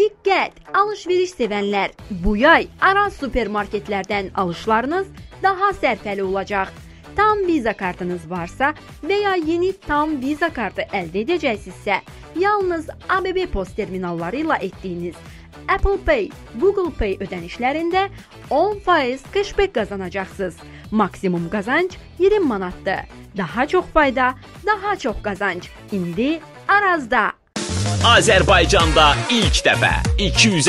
Diqqət! Alış-veriş sevənlər, bu yay Araz supermarketlərdən alışlarınız daha sərfəli olacaq. Tam Visa kartınız varsa və ya yeni Tam Visa kartı əldə edəcəksinizsə, yalnız ABB post terminalları ilə etdiyiniz Apple Pay, Google Pay ödənişlərində 10% cashback qazanacaqsınız. Maksimum qazanc 20 manatdır. Daha çox fayda, daha çox qazanc. İndi Arazda. Azərbaycanda ilk dəfə 200